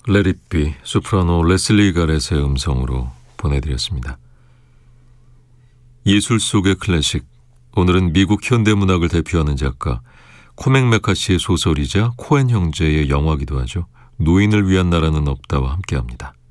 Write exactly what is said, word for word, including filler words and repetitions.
Let It Be, 소프라노 레슬리 가렛의 음성으로 보내드렸습니다. 예술 속의 클래식, 오늘은 미국 현대문학을 대표하는 작가 코맥 메카시의 소설이자 코엔 형제의 영화기도 하죠. 노인을 위한 나라는 없다와 함께합니다.